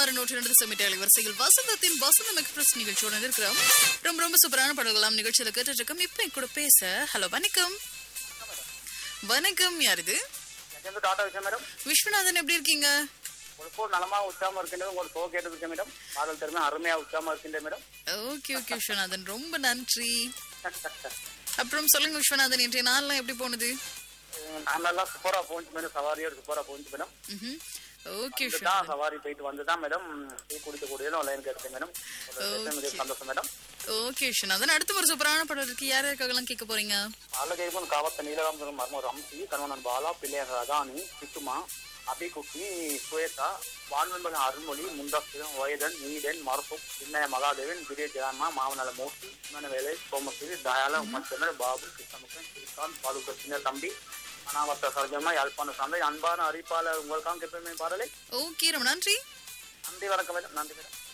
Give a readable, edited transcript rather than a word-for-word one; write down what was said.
106.2 வரிசையில் வசந்தத்தின் வசந்தம் எக்ஸ்பிரஸ் நிகழ்ச்சியோட இருக்கிறோம். ரொம்ப ரொம்ப சூப்பரான பாடல்களாம் நிகழ்ச்சியில கேட்டுட்டு இருக்கோம். இப்ப என் கூட பேச ஹலோ வணக்கம். வணக்கம், யார் இது? விஸ்வநாதன், எப்படி இருக்கீங்க? ஓகே ஓகே விஸ்வநாதன், ரொம்ப நன்றி. அப்புறம் சொல்லுங்க விஸ்வநாதன், இன்றைய நாள்லாம் எப்படி போனது? ஓகே சவாரி போயிட்டு வந்துதான் மேடம் டீ குடிக்க கூடியதும் லைன் கிடைச்சேன் மேடம். சந்தோஷம் மேடம். ஓகே விஸ்வநாதன், அடுத்த ஒரு சூப்பரான படம் இருக்கு. யாருக்காகலாம் கேட்க போறீங்க? ஆலகேபன் காவத்த நீலகாம்பரம் மர்மர் அம்சி கணவனன் பாலா பிள்ளையர் ரகானி சித்துமா அபிகுட்டி சுவேதா வான்வன்பன் அருள்மொழி முந்தாசிரம் வயதன் நீடன் மரசு சின்னைய மகாதேவன் விஜய ஜெயமா மாவனல மூர்த்தி வேலை சோமஸ்ரீ தயால உமச்சந்திர பாபு கிருஷ்ணமுகன் ஸ்ரீகாந்த் பாலுக்க சின்ன தம்பி அனாவத்த சர்ஜமா யாழ்ப்பாண சார்ந்த அன்பான அறிவிப்பாளர் உங்களுக்காக எப்பவுமே பாடலை. ஓகே, ரொம்ப நன்றி. நன்றி, வணக்கம் மேடம். நன்றி மேடம்.